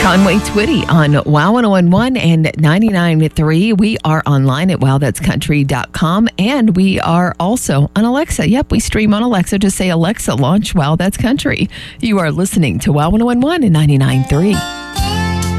Conway Twitty on WOW 1011 and 99.3. We are online at wowthat'scountry.com, and we are also on Alexa. Yep, we stream on Alexa. Just say, Alexa, launch Wow That's Country. You are listening to WOW 1011 and 99.3.